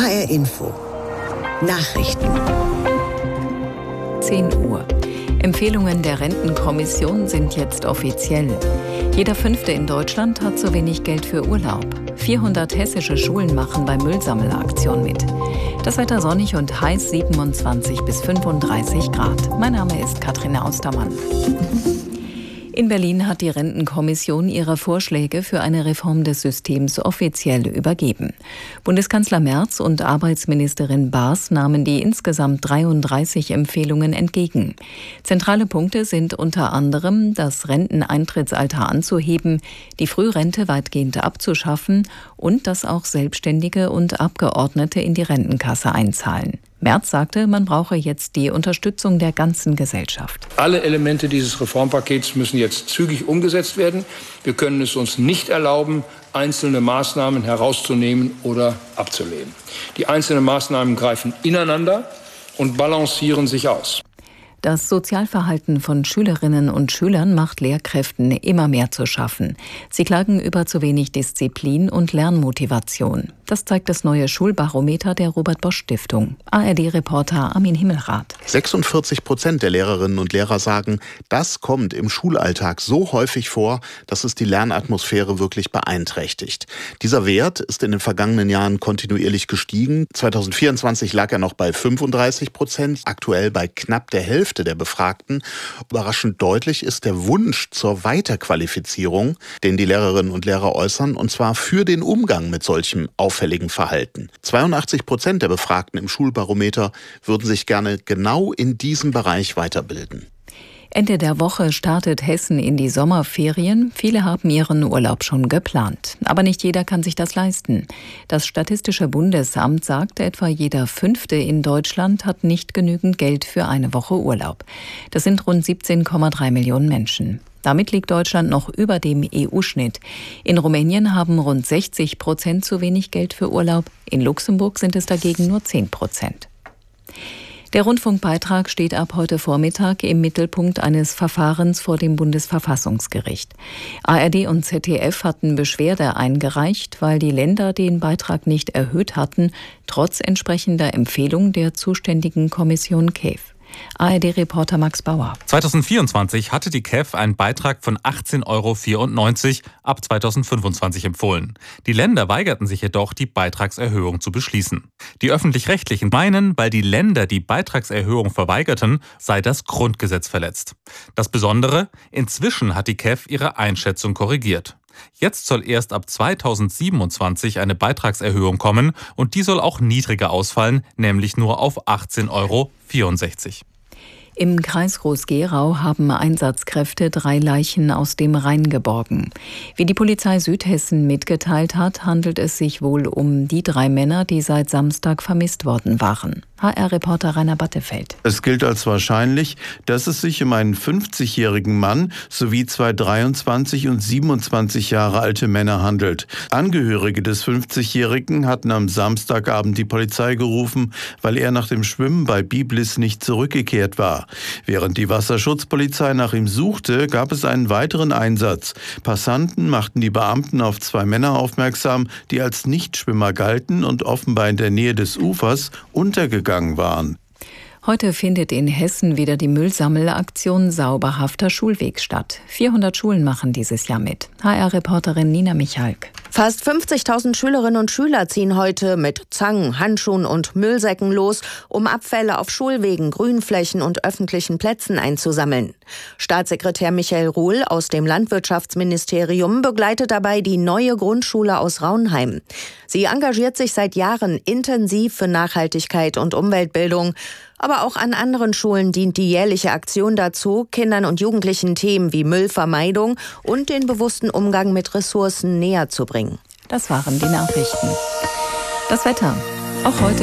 HR Info. Nachrichten. 10 Uhr. Empfehlungen der Rentenkommission sind jetzt offiziell. Jeder Fünfte in Deutschland hat zu wenig Geld für Urlaub. 400 hessische Schulen machen bei Müllsammelaktion mit. Das Wetter sonnig und heiß, 27 bis 35 Grad. Mein Name ist Katharina Ostermann. In Berlin hat die Rentenkommission ihre Vorschläge für eine Reform des Systems offiziell übergeben. Bundeskanzler Merz und Arbeitsministerin Baas nahmen die insgesamt 33 Empfehlungen entgegen. Zentrale Punkte sind unter anderem, das Renteneintrittsalter anzuheben, die Frührente weitgehend abzuschaffen und dass auch Selbstständige und Abgeordnete in die Rentenkasse einzahlen. Merz sagte, man brauche jetzt die Unterstützung der ganzen Gesellschaft. Alle Elemente dieses Reformpakets müssen jetzt zügig umgesetzt werden. Wir können es uns nicht erlauben, einzelne Maßnahmen herauszunehmen oder abzulehnen. Die einzelnen Maßnahmen greifen ineinander und balancieren sich aus. Das Sozialverhalten von Schülerinnen und Schülern macht Lehrkräften immer mehr zu schaffen. Sie klagen über zu wenig Disziplin und Lernmotivation. Das zeigt das neue Schulbarometer der Robert-Bosch-Stiftung. ARD-Reporter Armin Himmelrath. 46% der Lehrerinnen und Lehrer sagen, das kommt im Schulalltag so häufig vor, dass es die Lernatmosphäre wirklich beeinträchtigt. Dieser Wert ist in den vergangenen Jahren kontinuierlich gestiegen. 2024 lag er noch bei 35%, aktuell bei knapp der Hälfte der Befragten. Überraschend deutlich ist der Wunsch zur Weiterqualifizierung, den die Lehrerinnen und Lehrer äußern, und zwar für den Umgang mit solchem auffälligen Verhalten. 82% der Befragten im Schulbarometer würden sich gerne genau in diesem Bereich weiterbilden. Ende der Woche startet Hessen in die Sommerferien. Viele haben ihren Urlaub schon geplant. Aber nicht jeder kann sich das leisten. Das Statistische Bundesamt sagt, etwa jeder Fünfte in Deutschland hat nicht genügend Geld für eine Woche Urlaub. Das sind rund 17,3 Millionen Menschen. Damit liegt Deutschland noch über dem EU-Schnitt. In Rumänien haben rund 60% zu wenig Geld für Urlaub. In Luxemburg sind es dagegen nur 10%. Der Rundfunkbeitrag steht ab heute Vormittag im Mittelpunkt eines Verfahrens vor dem Bundesverfassungsgericht. ARD und ZDF hatten Beschwerde eingereicht, weil die Länder den Beitrag nicht erhöht hatten, trotz entsprechender Empfehlung der zuständigen Kommission KEF. ARD-Reporter Max Bauer. 2024 hatte die KEF einen Beitrag von 18,94 € ab 2025 empfohlen. Die Länder weigerten sich jedoch, die Beitragserhöhung zu beschließen. Die Öffentlich-Rechtlichen meinen, weil die Länder die Beitragserhöhung verweigerten, sei das Grundgesetz verletzt. Das Besondere, inzwischen hat die KEF ihre Einschätzung korrigiert. Jetzt soll erst ab 2027 eine Beitragserhöhung kommen und die soll auch niedriger ausfallen, nämlich nur auf 18,64 €. Im Kreis Groß-Gerau haben Einsatzkräfte 3 Leichen aus dem Rhein geborgen. Wie die Polizei Südhessen mitgeteilt hat, handelt es sich wohl um die 3 Männer, die seit Samstag vermisst worden waren. HR-Reporter Rainer Battefeld. Es gilt als wahrscheinlich, dass es sich um einen 50-jährigen Mann sowie 2 23 und 27 Jahre alte Männer handelt. Angehörige des 50-Jährigen hatten am Samstagabend die Polizei gerufen, weil er nach dem Schwimmen bei Biblis nicht zurückgekehrt war. Während die Wasserschutzpolizei nach ihm suchte, gab es einen weiteren Einsatz. Passanten machten die Beamten auf 2 Männer aufmerksam, die als Nichtschwimmer galten und offenbar in der Nähe des Ufers untergegangen waren. Heute findet in Hessen wieder die Müllsammelaktion Sauberhafter Schulweg statt. 400 Schulen machen dieses Jahr mit. HR-Reporterin Nina Michalk. Fast 50.000 Schülerinnen und Schüler ziehen heute mit Zangen, Handschuhen und Müllsäcken los, um Abfälle auf Schulwegen, Grünflächen und öffentlichen Plätzen einzusammeln. Staatssekretär Michael Ruhl aus dem Landwirtschaftsministerium begleitet dabei die neue Grundschule aus Raunheim. Sie engagiert sich seit Jahren intensiv für Nachhaltigkeit und Umweltbildung. Aber auch an anderen Schulen dient die jährliche Aktion dazu, Kindern und Jugendlichen Themen wie Müllvermeidung und den bewussten Umgang mit Ressourcen näher zu bringen. Das waren die Nachrichten. Das Wetter. Auch heute